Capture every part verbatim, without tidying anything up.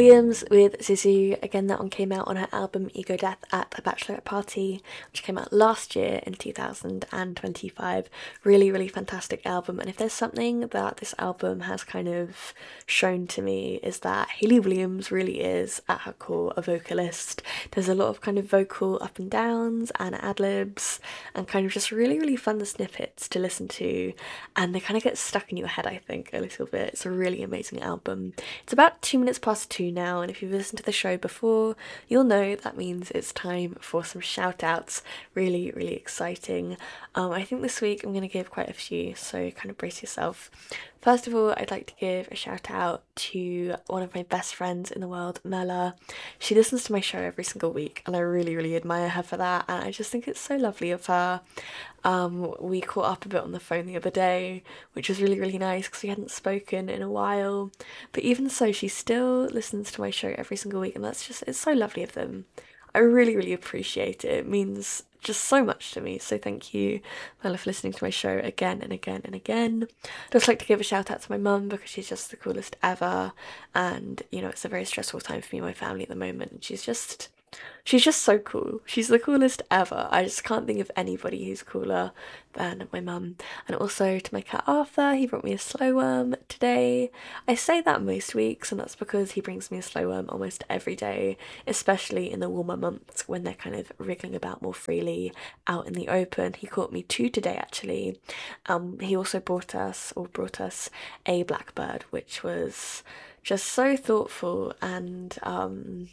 Williams with Zizou. Again, that one came out on her album Ego Death at a Bachelorette Party, which came out last year in two thousand twenty-five. Really, really fantastic album. And if there's something that this album has kind of shown to me, is that Hayley Williams really is, at her core, a vocalist. There's a lot of kind of vocal up and downs and ad libs, and kind of just really, really fun snippets to listen to. And they kind of get stuck in your head, I think, a little bit. It's a really amazing album. It's about two minutes past two now, and if you've listened to the show before, you'll know that means it's time for some shout outs. Really, really exciting. Um, I think this week I'm going to give quite a few, so kind of brace yourself. First of all, I'd like to give a shout out to one of my best friends in the world, Mela. She listens to my show every single week, and I really, really admire her for that. And I just think it's so lovely of her. Um, we caught up a bit on the phone the other day, which was really, really nice because we hadn't spoken in a while. But even so, she still listens to my show every single week, and that's just, it's so lovely of them. I really, really appreciate it. It means just so much to me. So thank you, Mela, for listening to my show again and again and again. I'd also like to give a shout out to my mum because she's just the coolest ever. And, you know, it's a very stressful time for me and my family at the moment. And she's just She's just so cool. She's the coolest ever. I just can't think of anybody who's cooler than my mum. And also to my cat Arthur, he brought me a slow worm today. I say that most weeks, and that's because he brings me a slow worm almost every day, especially in the warmer months when they're kind of wriggling about more freely out in the open. He caught me two today actually. Um, he also brought us or brought us a blackbird, which was just so thoughtful and um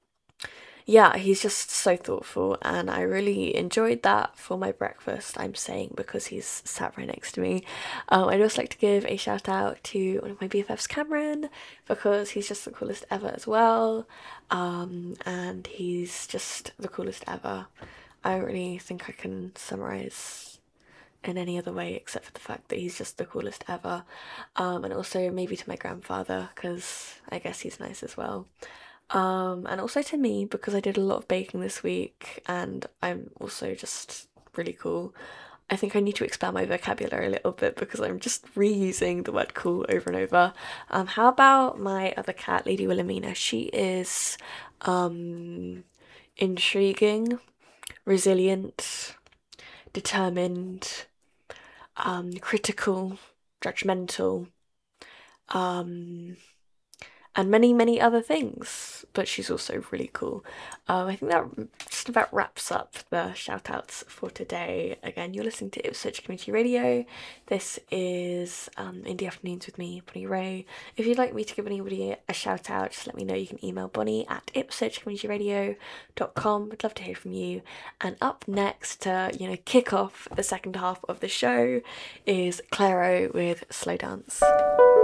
yeah, he's just so thoughtful, and I really enjoyed that for my breakfast. I'm saying because he's sat right next to me. Um, I'd also like to give a shout out to one of my B F Fs, Cameron, because he's just the coolest ever as well. Um, and he's just the coolest ever. I don't really think I can summarize in any other way except for the fact that he's just the coolest ever. Um, and also maybe to my grandfather, because I guess he's nice as well. Um, and also to me because I did a lot of baking this week and I'm also just really cool. I think I need to expand my vocabulary a little bit because I'm just reusing the word cool over and over. Um, how about my other cat, Lady Wilhelmina? She is um intriguing, resilient, determined, um, critical, judgmental, um, and many, many other things. But she's also really cool. Um, I think that just about wraps up the shout outs for today. Again, you're listening to Ipswich Community Radio. This is um, Indie Afternoons with me, Bonnie Ray. If you'd like me to give anybody a shout out, just let me know. You can email Bonnie at ipswich community radio dot com. I'd love to hear from you. And up next to, you know, kick off the second half of the show is Clairo with Slow Dance.